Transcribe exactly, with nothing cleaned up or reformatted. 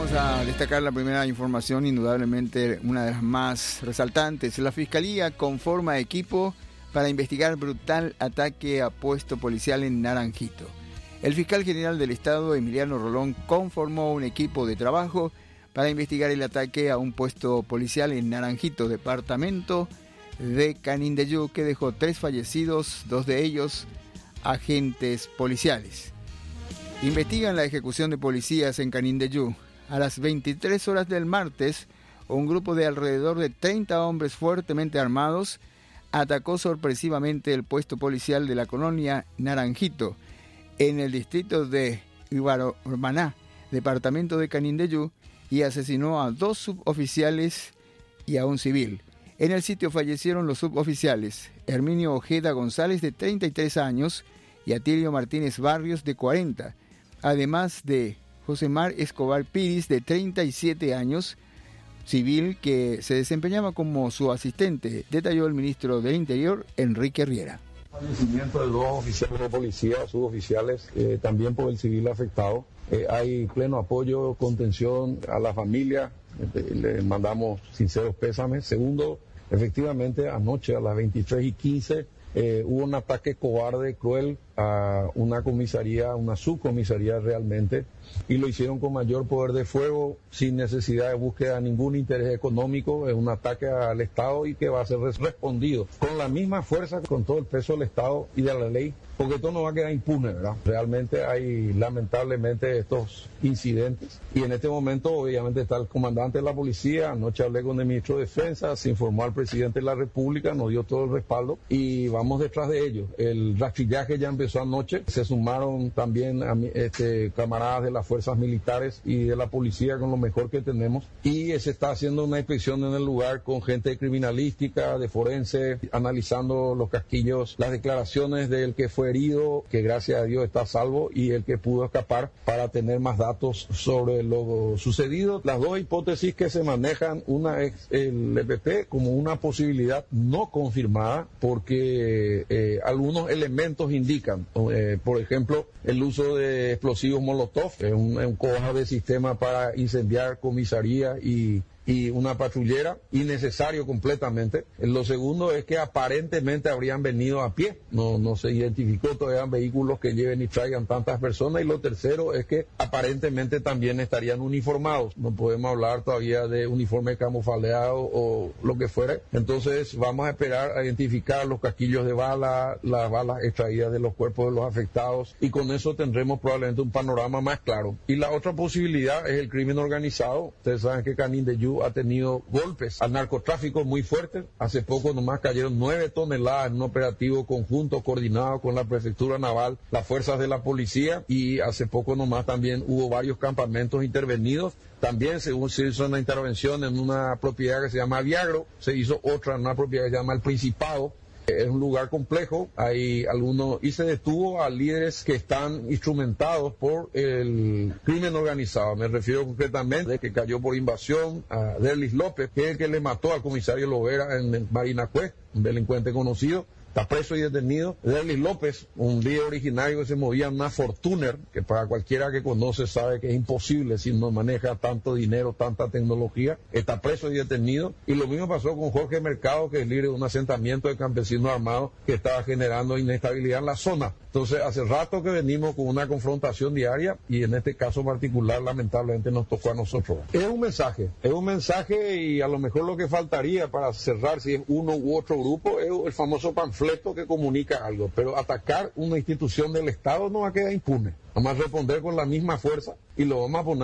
vamos a destacar la primera información, indudablemente una de las más resaltantes. La Fiscalía conforma equipo para investigar brutal ataque a puesto policial en Naranjito. El fiscal general del Estado, Emiliano Rolón, conformó un equipo de trabajo para investigar el ataque a un puesto policial en Naranjito, departamento de Canindeyú, que dejó tres fallecidos, dos de ellos agentes policiales. Investigan la ejecución de policías en Canindeyú. A las veintitrés horas del martes, un grupo de alrededor de treinta hombres fuertemente armados atacó sorpresivamente el puesto policial de la colonia Naranjito, en el distrito de Ibarormaná, departamento de Canindeyú, y asesinó a dos suboficiales y a un civil. En el sitio fallecieron los suboficiales Herminio Ojeda González, de treinta y tres años, y Atilio Martínez Barrios, de cuarenta, además de Josemar Escobar Piris, de treinta y siete años, civil que se desempeñaba como su asistente, detalló el ministro del Interior, Enrique Riera. Fallecimiento de dos oficiales de policía, suboficiales, eh, también por el civil afectado. Eh, hay pleno apoyo, contención a la familia, eh, le mandamos sinceros pésames. Segundo, efectivamente, anoche a las veintitrés y quince eh, hubo un ataque cobarde, cruel, a una comisaría, una subcomisaría realmente, y lo hicieron con mayor poder de fuego, sin necesidad de búsqueda de ningún interés económico. Es un ataque al Estado y que va a ser respondido con la misma fuerza, con todo el peso del Estado y de la ley, porque esto no va a quedar impune, ¿verdad? Realmente hay lamentablemente estos incidentes, y en este momento obviamente está el comandante de la policía. Anoche hablé con el ministro de Defensa, se informó al presidente de la República, nos dio todo el respaldo y vamos detrás de ellos. El rastrillaje ya empezó anoche, se sumaron también a, este, camaradas de las fuerzas militares y de la policía con lo mejor que tenemos, y se está haciendo una inspección en el lugar con gente de criminalística, de forense, analizando los casquillos, las declaraciones del que fue herido, que gracias a Dios está a salvo, y el que pudo escapar, para tener más datos sobre lo sucedido. Las dos hipótesis que se manejan, una es el E P P como una posibilidad no confirmada, porque eh, algunos elementos indican, eh, por ejemplo, el uso de explosivos Molotov, es un, un cobarde sistema para incendiar comisaría y y una patrullera, innecesario completamente. Lo segundo es que aparentemente habrían venido a pie, no, no se identificó todavía vehículos que lleven y traigan tantas personas, y lo tercero es que aparentemente también estarían uniformados. No podemos hablar todavía de uniforme camuflajeado o lo que fuera. Entonces vamos a esperar a identificar los casquillos de bala, las balas extraídas de los cuerpos de los afectados, y con eso tendremos probablemente un panorama más claro. Y la otra posibilidad es el crimen organizado. Ustedes saben que Canindeyú ha tenido golpes al narcotráfico muy fuertes. Hace poco nomás cayeron nueve toneladas en un operativo conjunto coordinado con la Prefectura Naval, las fuerzas de la policía, y hace poco nomás también hubo varios campamentos intervenidos. También se hizo una intervención en una propiedad que se llama Viagro, se hizo otra en una propiedad que se llama El Principado. Es un lugar complejo, hay algunos, y se detuvo a líderes que están instrumentados por el crimen organizado. Me refiero concretamente a que cayó por invasión a Derlis López, que es el que le mató al comisario Lovera en Marinacue, un delincuente conocido. Está preso y detenido. Derlis López, un líder originario que se movía en una Fortuner, que para cualquiera que conoce sabe que es imposible si no maneja tanto dinero, tanta tecnología. Está preso y detenido. Y lo mismo pasó con Jorge Mercado, que es líder de un asentamiento de campesinos armados que estaba generando inestabilidad en la zona. Entonces, hace rato que venimos con una confrontación diaria, y en este caso particular, lamentablemente, nos tocó a nosotros. Es un mensaje, es un mensaje, y a lo mejor lo que faltaría para cerrar, si es uno u otro grupo, es el famoso panfleto que comunica algo. Pero atacar una institución del Estado no va a quedar impune. Vamos a responder con la misma fuerza y lo vamos a poner